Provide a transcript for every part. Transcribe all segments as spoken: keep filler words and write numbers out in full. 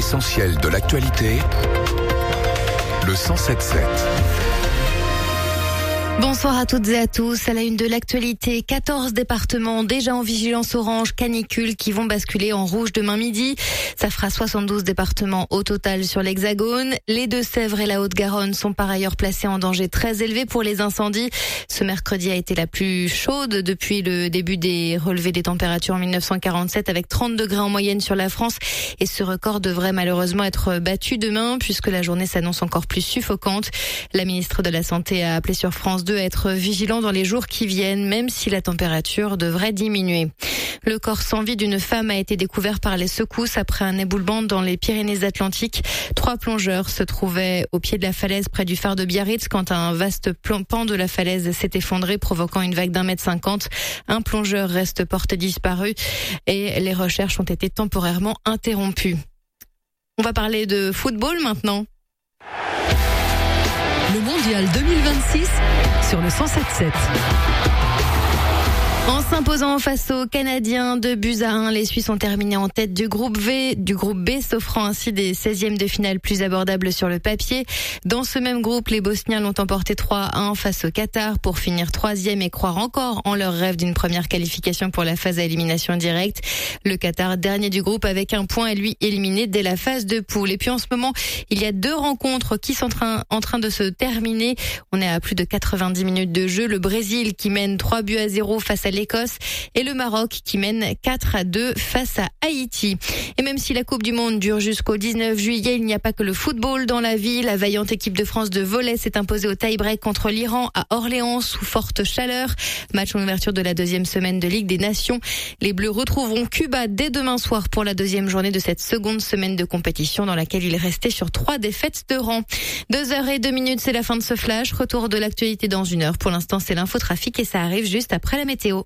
L'essentiel de l'actualité, le cent sept sept. Bonsoir à toutes et à tous. À la une de l'actualité, quatorze départements déjà en vigilance orange canicule qui vont basculer en rouge demain midi. Ça fera soixante-douze départements au total sur l'Hexagone. Les Deux-Sèvres et la Haute-Garonne sont par ailleurs placés en danger très élevé pour les incendies. Ce mercredi a été la plus chaude depuis le début des relevés des températures en mille neuf cent quarante-sept avec trente degrés en moyenne sur la France. Et ce record devrait malheureusement être battu demain puisque la journée s'annonce encore plus suffocante. La ministre de la Santé a appelé sur France deux à être vigilant dans les jours qui viennent, même si la température devrait diminuer. Le corps sans vie d'une femme a été découvert par les secousses après un éboulement dans les Pyrénées-Atlantiques. Trois plongeurs se trouvaient au pied de la falaise près du phare de Biarritz quand un vaste pan de la falaise s'est effondré, provoquant une vague d'un mètre cinquante. Un plongeur reste porté disparu et les recherches ont été temporairement interrompues. On va parler de football maintenant. Le mondial deux mille vingt-six sur le cent sept sept. En s'imposant face aux Canadiens de buts à un, les Suisses ont terminé en tête du groupe V, du groupe B, s'offrant ainsi des seizièmes de finale plus abordables sur le papier. Dans ce même groupe, les Bosniens l'ont emporté trois à un face au Qatar pour finir troisième et croire encore en leur rêve d'une première qualification pour la phase à élimination directe. Le Qatar, dernier du groupe avec un point, est lui éliminé dès la phase de poule. Et puis en ce moment, il y a deux rencontres qui sont en train, en train de se terminer. On est à plus de quatre-vingt-dix minutes de jeu. Le Brésil qui mène trois buts à zéro face à l'Écosse et le Maroc qui mène quatre à deux face à Haïti. Et même si la Coupe du Monde dure jusqu'au dix-neuf juillet, il n'y a pas que le football dans la vie. La vaillante équipe de France de volley s'est imposée au tie-break contre l'Iran à Orléans sous forte chaleur. Match en ouverture de la deuxième semaine de Ligue des Nations. Les Bleus retrouveront Cuba dès demain soir pour la deuxième journée de cette seconde semaine de compétition dans laquelle il restait sur trois défaites de rang. Deux heures et deux minutes, c'est la fin de ce flash. Retour de l'actualité dans une heure. Pour l'instant, c'est l'infotrafic et ça arrive juste après la météo.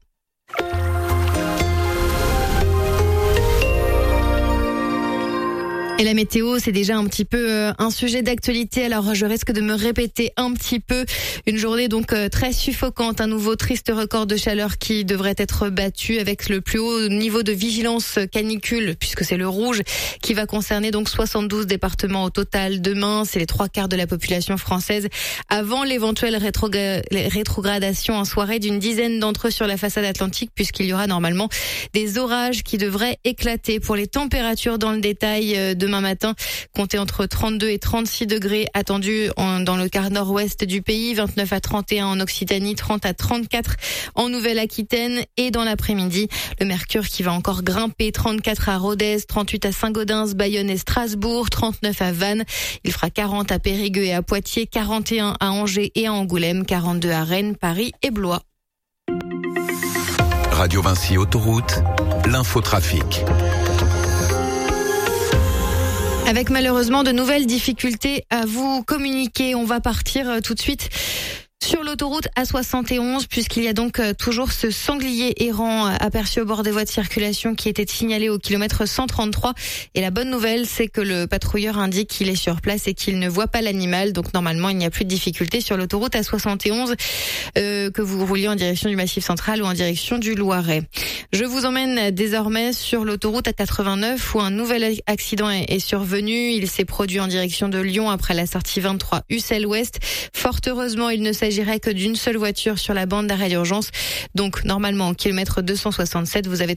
Et la météo, c'est déjà un petit peu euh, un sujet d'actualité, alors je risque de me répéter un petit peu. Une journée donc euh, très suffocante, un nouveau triste record de chaleur qui devrait être battu avec le plus haut niveau de vigilance canicule, puisque c'est le rouge qui va concerner donc soixante-douze départements au total. Demain, c'est les trois quarts de la population française. Avant l'éventuelle rétrogra- rétrogradation en soirée d'une dizaine d'entre eux sur la façade atlantique, puisqu'il y aura normalement des orages qui devraient éclater. Pour les températures dans le détail, euh, de Demain matin, comptez entre trente-deux et trente-six degrés attendus en, dans le quart nord-ouest du pays, vingt-neuf à trente et un en Occitanie, trente à trente-quatre en Nouvelle-Aquitaine. Et dans l'après-midi, le mercure qui va encore grimper, trente-quatre à Rodez, trente-huit à Saint-Gaudens, Bayonne et Strasbourg, trente-neuf à Vannes. Il fera quarante à Périgueux et à Poitiers, quarante et un à Angers et à Angoulême, quarante-deux à Rennes, Paris et Blois. Radio Vinci Autoroute, l'infotrafic. Avec malheureusement de nouvelles difficultés à vous communiquer, on va partir tout de suite sur l'autoroute A soixante et onze, puisqu'il y a donc toujours ce sanglier errant aperçu au bord des voies de circulation qui était signalé au kilomètre cent trente-trois. Et la bonne nouvelle, c'est que le patrouilleur indique qu'il est sur place et qu'il ne voit pas l'animal. Donc normalement, il n'y a plus de difficulté sur l'autoroute A soixante et onze, euh, que vous rouliez en direction du Massif central ou en direction du Loiret. Je vous emmène désormais sur l'autoroute A quatre-vingt-neuf où un nouvel accident est survenu. Il s'est produit en direction de Lyon après la sortie vingt-trois Ussel Ouest. Fort heureusement, il ne s'agirait que d'une seule voiture sur la bande d'arrêt d'urgence. Donc normalement, au kilomètre deux cent soixante-sept, vous avez